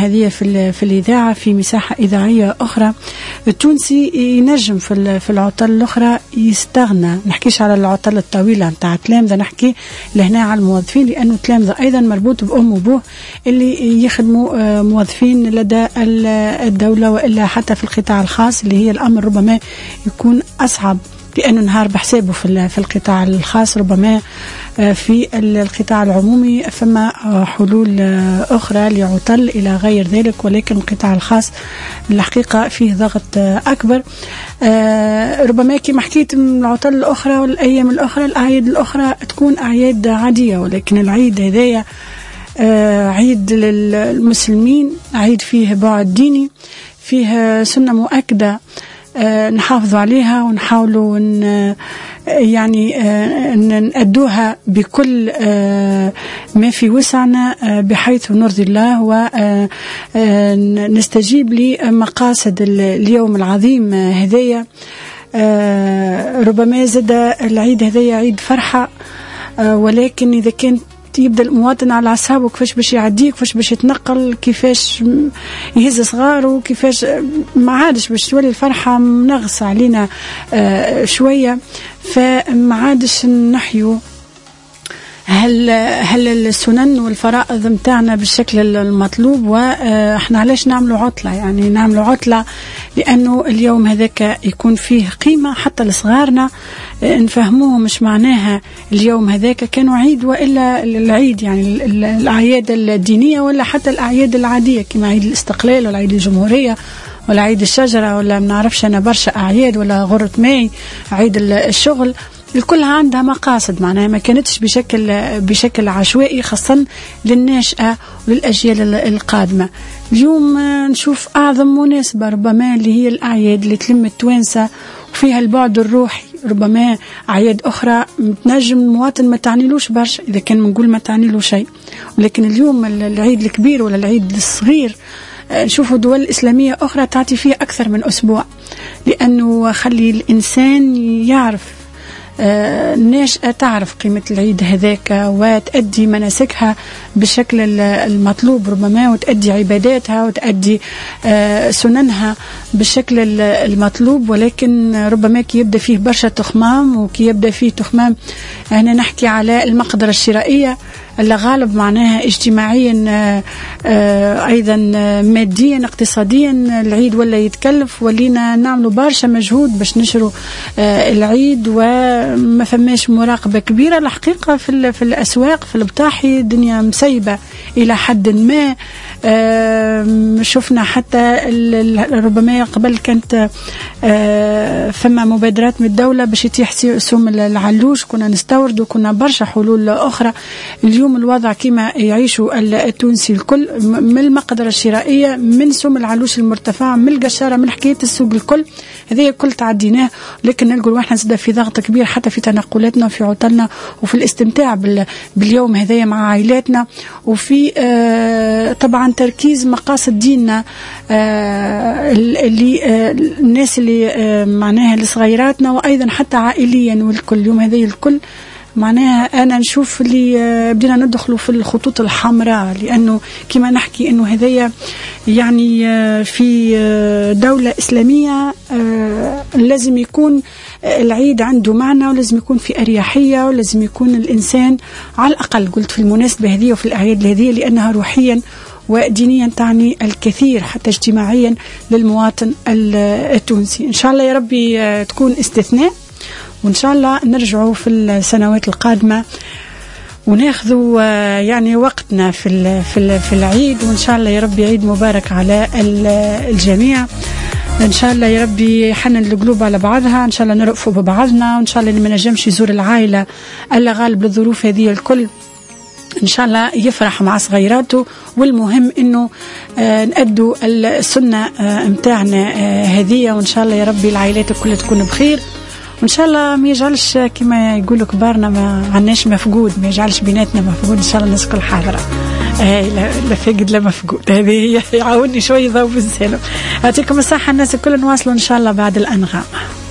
هذه في الإذاعة في مساحة إذاعية أخرى. التونسي ينجم في العطل الأخرى يستغنى، نحكيش على العطل الطويلة نتاع التلامذة، نحكي لهنا على الموظفين، لأنه التلامذة أيضا مربوط بأم وبوه اللي يخدموا موظفين لدى الدولة، وإلا حتى في القطاع الخاص اللي هي الأمر ربما يكون أصعب، لأنه نهار بحسابه في القطاع الخاص، ربما في القطاع العمومي فما حلول أخرى لعطل إلى غير ذلك، ولكن القطاع الخاص الحقيقة فيه ضغط أكبر. ربما كما حكيت العطل الأخرى والأيام الأخرى الأعياد الأخرى تكون أعياد عادية، ولكن العيد هذايا عيد للمسلمين، عيد فيه بعد ديني، فيه سنة مؤكدة نحافظ عليها ونحاولوا يعني نأدوها بكل ما في وسعنا بحيث نرضي الله ونستجيب لمقاصد اليوم العظيم هذايا. ربما زاد العيد هذايا عيد فرحة، ولكن إذا كانت يبدأ المواطن على أعصابه كيفاش باش يعديك، كيفاش باش يتنقل، كيفاش يهز صغاره، كيفاش ما عادش باش تولي الفرحة منغصة علينا شوية، فما عادش نحيو هل السنن والفرائض متاعنا بالشكل المطلوب. واحنا علاش نعملوا عطلة؟ يعني نعملوا عطلة لأنه اليوم هذاك يكون فيه قيمة حتى لصغارنا، نفهموه مش معناها اليوم هذاك كانوا عيد وإلا العيد، يعني الأعياد الدينية ولا حتى الأعياد العادية كما عيد الاستقلال ولا عيد الجمهورية ولا عيد الشجرة ولا منعرفش أنا برشا أعياد ولا غرة ماي، عيد الشغل، الكل عندها مقاصد، معناها ما كانتش بشكل عشوائي، خاصة للناشئة وللأجيال القادمة. اليوم نشوف أعظم مناسبة ربما اللي هي الأعياد اللي تلم التوانسة وفيها البعد الروحي. ربما أعياد أخرى تنجم المواطن ما تعنيلوش برشا إذا كان منقول ما تعنيلو شيء، ولكن اليوم العيد الكبير ولا العيد الصغير نشوفوا دول إسلامية أخرى تعطي فيه أكثر من أسبوع، لأنه خلي الإنسان يعرف، الناشئة تعرف قيمة العيد هذاك وتأدي مناسكها بالشكل المطلوب ربما، وتأدي عباداتها وتأدي سننها بالشكل المطلوب. ولكن ربما كي يبدأ فيه برشا تخمام، وكي يبدأ فيه تخمام هنا نحكي على المقدرة الشرائية اللي غالب معناها اجتماعيا أيضا ماديا اقتصاديا العيد ولا يتكلف، ولينا نعملوا برشا مجهود باش نشروا العيد، وما فماش مراقبة كبيرة الحقيقة في الأسواق في البطاحي، الدنيا مسيبة إلى حد ما. شفنا حتى ربما قبل كانت فما مبادرات من الدولة باش يتيح سوم العلوش، كنا نستورد وكنا برشا حلول أخرى. اليوم الوضع كما يعيشوا التونسي الكل من المقدرة الشرائية، من سوم العلوش المرتفع، من القشارة، من حكاية السوق، الكل هذه كل تعديناه، لكن نقول واحنا نزيد في ضغط كبير حتى في تنقلاتنا وفي عطلنا وفي الاستمتاع باليوم هذايا مع عائلاتنا، وفي طبعا تركيز مقاصد ديننا اللي الناس اللي معناها لصغيراتنا وأيضا حتى عائليا، والكل يوم هذايا الكل معناها أنا نشوف اللي بدينا ندخلوا في الخطوط الحمراء، لأنه كما نحكي إنه هذايا يعني في دولة إسلامية لازم يكون العيد عنده معنى، ولازم يكون في أريحية، ولازم يكون الإنسان على الأقل قلت في المناسبة هذه وفي الأعياد هذه، لأنها روحيا ودينيا تعني الكثير حتى اجتماعيا للمواطن التونسي. إن شاء الله يا ربي تكون استثناء، وإن شاء الله نرجعوا في السنوات القادمة وناخذوا يعني وقتنا في العيد، وإن شاء الله يا ربي عيد مبارك على الجميع. إن شاء الله يا ربي يحنن القلوب على بعضها، إن شاء الله نرأفوا ببعضنا، وإن شاء الله اللي ما نجمش يزور العائلة ألا غالب للظروف هذه الكل إن شاء الله يفرح مع صغيراته. والمهم إنه نأدوا السنة متاعنا هذه، وإن شاء الله يا ربي العائلات الكل تكون بخير، وإن شاء الله ما يجعلش كما يقولوا كبارنا ما عناش مفقود، ما يجعلش بيناتنا مفقود، إن شاء الله الناس كل حاضرة، لا فقد لا مفقود. هذه هي يعاوني شوي ضوء بالسلام. أعطيكم الصحة الناس الكل، نواصلوا إن شاء الله بعد الأنغام.